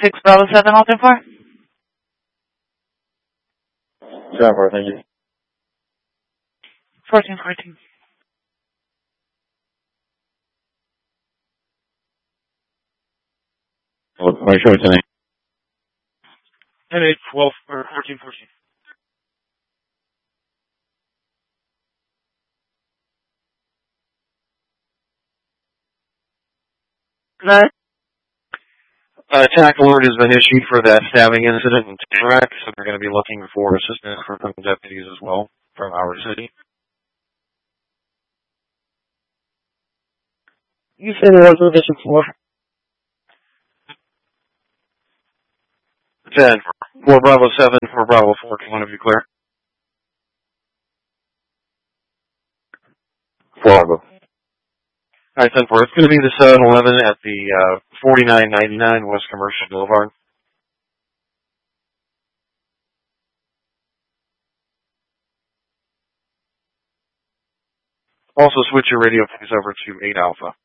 6 Bravo 7, all 10 4. 7-4, thank you. 1414. What are you showing tonight? 10 8 12 or 14 14. Good. Attack alert has been issued for that stabbing incident in Tamarack, so they're going to be looking for assistance from deputies as well from our city. You said it was Division 4. 10 4 Bravo 7 for Bravo 4. Can one of you clear? 4 Bravo. Alright, 10 4. It's going to be the 7-Eleven at the 4999 West Commercial Boulevard. Also switch your radio please over to 8 Alpha.